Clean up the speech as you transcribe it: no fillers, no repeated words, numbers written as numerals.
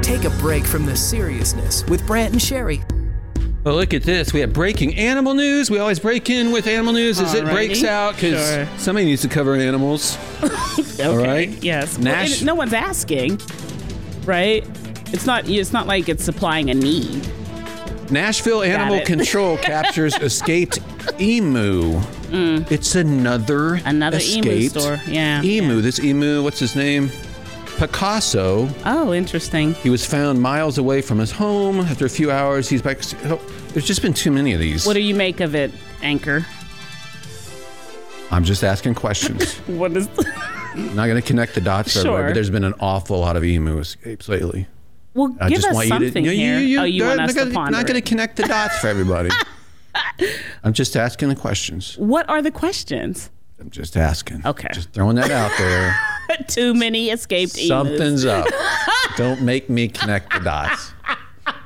Take a break from the seriousness with Brant and Sherry. Well, look at this. We have breaking animal news. We always break in with animal news as it breaks out because somebody needs to cover animals. Okay. All right? Yes. Well, no one's asking, right? It's not like it's supplying a need. Nashville Animal Control captures escaped emu. It's another escaped emu store. Yeah. Emu. Yeah. This emu, what's his name? Picasso. Oh, interesting. He was found miles away from his home. After a few hours, he's back. There's just been too many of these. What do you make of it, Anchor? I'm just asking questions. What is... I'm not going to connect the dots for everybody, but there's been an awful lot of emu escapes lately. Well, give us something here. You want us to ponder I'm not going to connect the dots for everybody. I'm just asking the questions. What are the questions? I'm just asking. Okay. Just throwing that out there. Too many escaped emus. Something's up. Don't make me connect the dots.